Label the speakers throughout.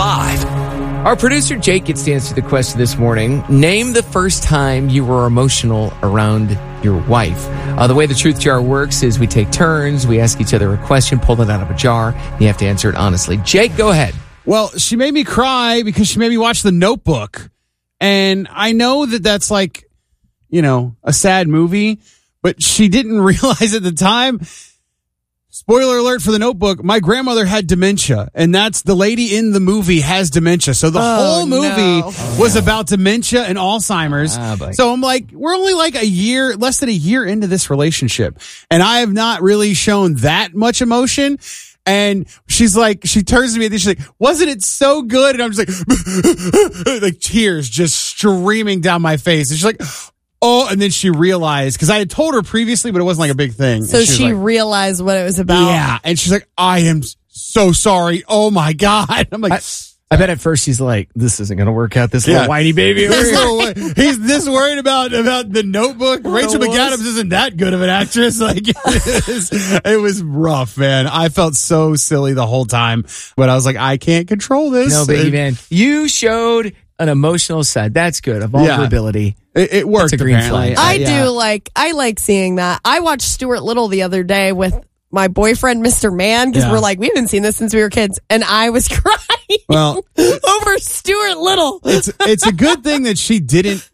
Speaker 1: B105.
Speaker 2: Our producer Jake gets to answer the question this morning. Name the first time you were emotional around your wife. The way the Truth Jar works is we take turns, we ask each other a question, pull it out of a jar. You have to answer it honestly. Jake, go ahead.
Speaker 3: Well, she made me cry because she made me watch The Notebook. And I know that that's like, a sad movie, but she didn't realize at the time. Spoiler alert for The Notebook, my grandmother had dementia, and that's the lady in the movie has dementia. So the whole movie was about dementia and Alzheimer's. So I'm like, we're only like less than a year into this relationship, and I have not really shown that much emotion. And she's like, she turns to me and she's like, wasn't it so good? And I'm just like tears just streaming down my face. And she's like, oh, and then she realized, because I had told her previously, but it wasn't like a big thing.
Speaker 4: So she realized what it was about.
Speaker 3: Yeah. And she's like, I am so sorry. Oh my God. I'm like,
Speaker 2: I bet at first she's like, this isn't going to work out, this little whiny baby.
Speaker 3: He's this worried about The Notebook. Rachel McAdams isn't that good of an actress. Like, it was rough, man. I felt so silly the whole time, but I was like, I can't control this.
Speaker 2: No, baby, man. You showed an emotional side. That's good. A vulnerability.
Speaker 3: It worked.
Speaker 2: That's a green flag.
Speaker 4: I like seeing that. I watched Stuart Little the other day with my boyfriend, Mr. Man, because we're like, we haven't seen this since we were kids. And I was crying over Stuart Little.
Speaker 3: It's a good thing that she didn't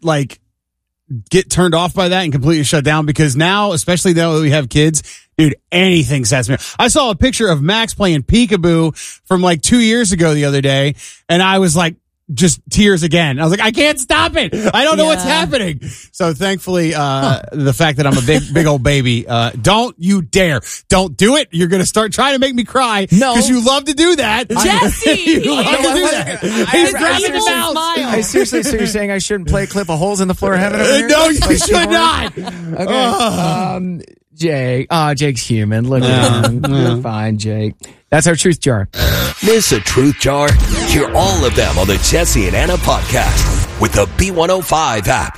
Speaker 3: get turned off by that and completely shut down, because now, especially now that we have kids, dude, anything sets me off. I saw a picture of Max playing peekaboo from 2 years ago the other day, and I was like, just tears again. I was like, I can't stop it. I don't know what's happening. So thankfully, the fact that I'm a big old baby, don't you dare. Don't do it. You're going to start trying to make me cry. No. Because you love to do that.
Speaker 4: Jesse!
Speaker 3: You love to do that. He's grabbing his mouth.
Speaker 2: I seriously, so you're saying I shouldn't play a clip of Holes in the Floor of Heaven over here?
Speaker 3: No, you should not.
Speaker 2: Okay. Jake. Jake's human. Look at him. You're fine, Jake. That's our Truth Jar.
Speaker 1: Miss a Truth Jar? Hear all of them on the Jesse and Anna podcast with the B105 app.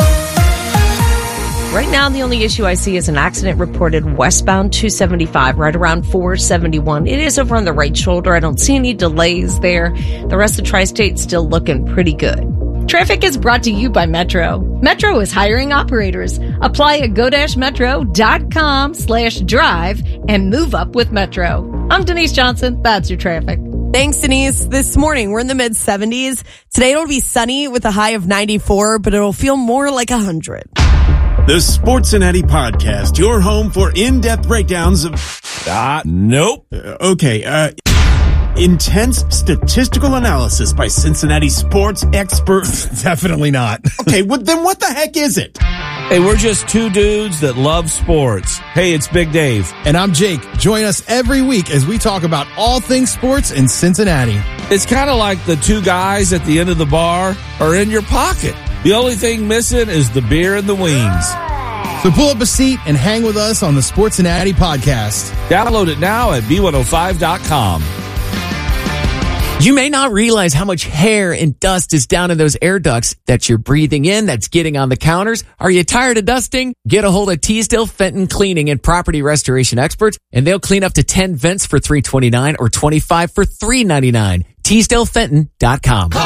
Speaker 5: Right now, the only issue I see is an accident reported westbound 275, right around 471. It is over on the right shoulder. I don't see any delays there. The rest of Tri-State's still looking pretty good. Traffic is brought to you by Metro. Metro is hiring operators. Apply at go-metro.com/drive and move up with Metro. I'm Denise Johnson. That's your traffic.
Speaker 4: Thanks, Denise. This morning, we're in the mid-70s. Today, it'll be sunny with a high of 94, but it'll feel more like 100.
Speaker 6: The Sportsinati Podcast, your home for in-depth breakdowns of... nope. Intense statistical analysis by Cincinnati sports experts.
Speaker 7: Definitely not.
Speaker 6: Okay, well, then what the heck is it?
Speaker 7: Hey, we're just two dudes that love sports. Hey, it's Big Dave.
Speaker 3: And I'm Jake. Join us every week as we talk about all things sports in Cincinnati.
Speaker 7: It's kind of like the two guys at the end of the bar are in your pocket. The only thing missing is the beer and the wings.
Speaker 3: So pull up a seat and hang with us on the Sportsinati Podcast.
Speaker 7: Download it now at B105.com.
Speaker 2: You may not realize how much hair and dust is down in those air ducts that you're breathing in, that's getting on the counters. Are you tired of dusting? Get a hold of Teasdale Fenton Cleaning and Property Restoration Experts, and they'll clean up to 10 vents for $329 or 25 for $399. TeasdaleFenton.com.